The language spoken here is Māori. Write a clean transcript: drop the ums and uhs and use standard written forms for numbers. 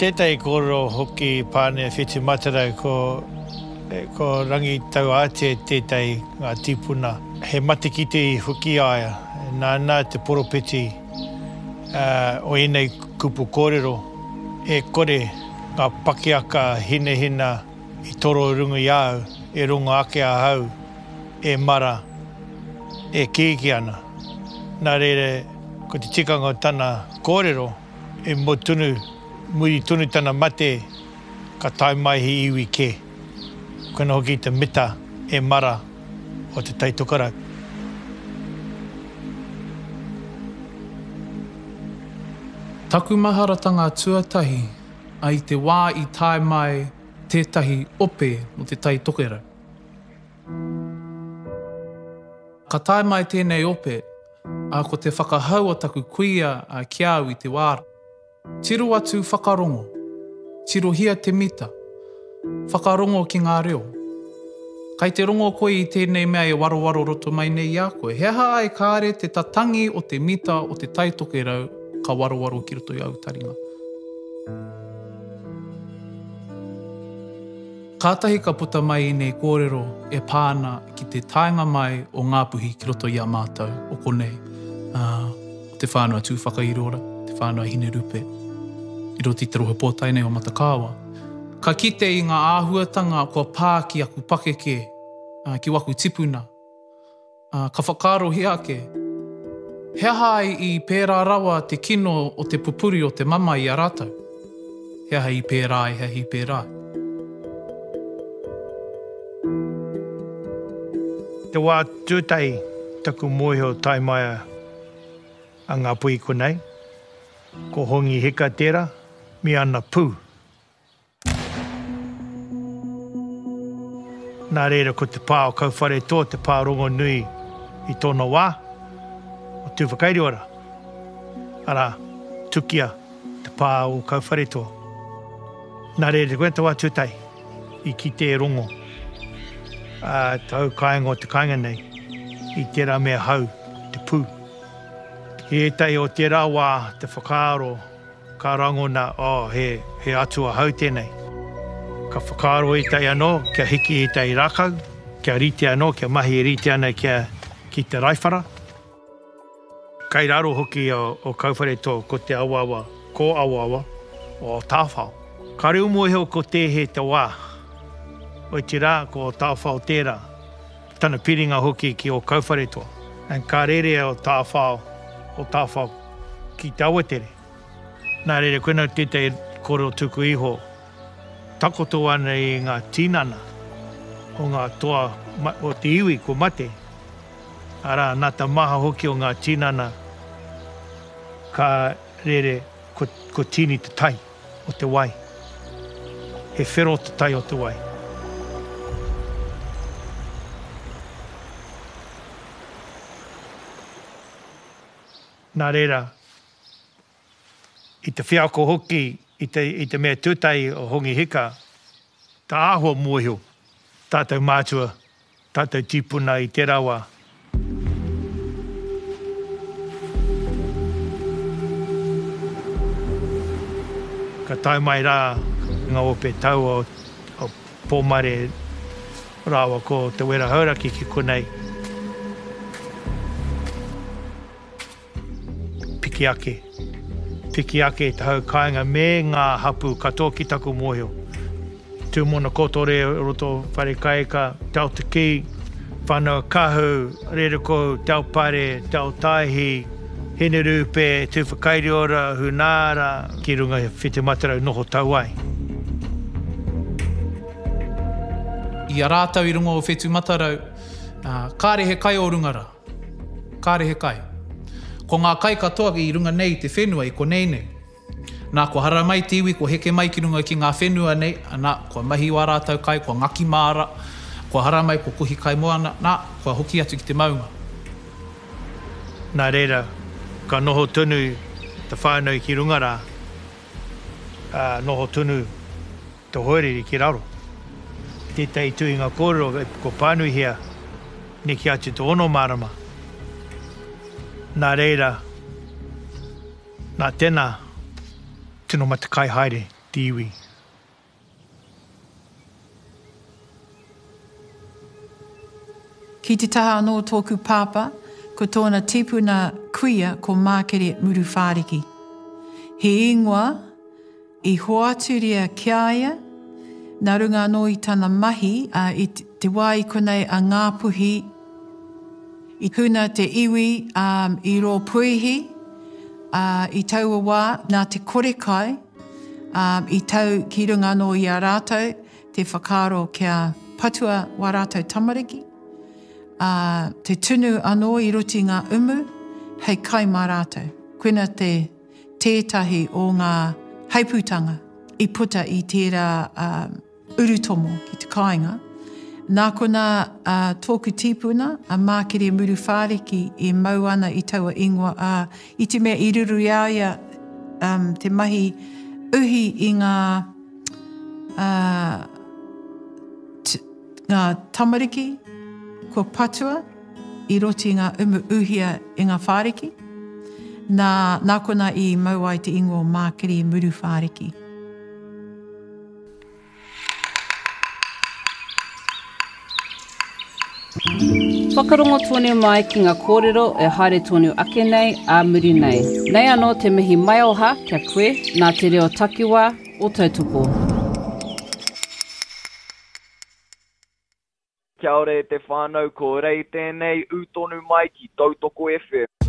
tētai kōrero hoki pāne whiti matarau ko rangi tau ate tētai ngā tīpuna. He matikiti huki aia, nā te poropeti o enei kupu kōrero. E kore ngā pakiaka hinehina I toro rungu iau, e runga ake a hau, e mara, e kiki ana. Nā reire, ko te tikanga o tana kōrero, e mo tunu, muri tunu tana mate, ka tai mai hi iwi ke. Koina hoki te mita, e mara, o te taitokarau. Takumaharatanga tuatahi, ai te wā I tai mai tētahi ope no te tai tokerau. Ka tai mai tēnei ope, a ko te whakahau o taku kuia a kiau I te wāra. Tiro atu whakarongo, tirohia te mita, whakarongo ki ngā reo. Kai te rongo koe I tēnei mea e warowaro roto mai nei a koe. He aha ai kāre te tatangi o te mita o te tai tokerau ka warowaro ki roto I au taringa. Kātahi ka puta mai I nei kōrero e pāna ki te taenga mai o ngā puhi ki roto I a mātou o konei. O te whānau tūwhakairora, te whānau hine rupe. I roti te rohe pōtai nei o Matakawa. Ka kite I ngā āhuatanga kua pā ki aku pakeke, ki waku tipuna. Ka whakaro hi ake. He aha I pērā rawa te kino o te pupuri o te mama I a rātou. He aha I pērā, he aha I pērā. Te wā tūtai taku mōhio tai maia a ngā pui konei. Ko hongi hika tērā, mi ana pū. Nā reira ko te pā o kauwhare tō, te pā rongo nui I tōna wā, o tūwhakairiora. Ara, tukia, te pā o kauwhare tō. Nā reira koe te wā tūtai, I ki te rongo. Tau kāinga o te kāinga nei, I tērā mea hau, te pū. He tai o tērā wā, te whakaaro, ka rangona, he atua hau tēnei. Ka whakaaro I tai anō, kia hiki I tai rākau, kia rite anō, kia mahi e rite ana ki te raiwhara. Kai raro hoki o kauwhare tō, ko te awawa, ko awawa, o tāwhao. Ka reo moeheo ko te he te wā, o te rā ko tāwhao tērā, tana piringa hoki ki o kauwhare toa. Ka rere o tāwhao ki te awatere. Nā rere koina tētai kore o tuku iho, takoto ana I ngā tinana o ngā toa o te iwi ko mate. Ara, nā ta maha hoki o ngā tinana, ka rere ko tini te tai o te wai. He whero te tai o te wai. Nā reira, I te whiako hoki, I te mea tūtai o hongi hika, tā āhua mōhio, tātou mātua, tātou tīpuna I te rawa. Ka tau mai rā, ngā ope tau o pōmare rawa ko te wera hauraki ki konei. Piki ake te hau kāinga me ngā hapu katoa ki taku mōhio. Tūmona kotore roto whare kaika, tau te ki, whanau kahu, rere ko, tau pare, tau taihi, hene rupe, tū whakairiora, hunāra, ki runga white matarau noho tau ai. I a rātau I runga o whetu matarau, kāre he kai o rungara. Kāre he kai. Ko ngā kai katoa I runga nei te whenua I konei nei. Nā kua hara mai te iwi, kua heke mai ki runga ki ngā whenua nei, nā kua mahi wā rātau kai, kua ngaki māra, kua hara mai, kua kuhi kai moana, nā kua hoki atu ki te maunga. Nā reira, ka noho tunu te whānau ki runga rā, noho tunu te hoereri ki raro. Tētai tui ngā kōrero, ko pānuhia, neki atu te ono marama. Nā reira, nā tēnā, tino matakai haere. te iwi. Ki te taha anō tōku pāpa, ko tōna tipuna kuia ko Mākere Muru Whāriki. He ingoa, i hoaturia kiaia, nā runga anō i tana mahi, i te wai konei a Ngāpuhi, i huna te iwi i rō puihi, i taua wā nā te korekai, i tau ki runga anō i a rātou, te whakaro kia patua wā rātou tamariki, te tunu anō i roti ngā umu, hei kai mā rātou. Koina tētahi o ngā heiputanga i puta i tērā urutomo ki te kāinga. Nā kona tōku tīpuna, a Mākere Muru Whāriki i mau ana i taua ingoa i te mea i ruru ia te mahi uhi i ngā tamariki, ko patua, i roti ngā umu uhia i ngā whāriki, nā kona i mau ai te ingoa Mākere Muru Whāriki. Whakarongo tōne mai ki ngā kōrero e haere tōne ake nei a muri nei. Nei anō te mihi mai oha kia koe nā te reo takiwā o tautoko. Kia ore te whānau, ko rei tēnei u tonu mai ki Tautoko FM.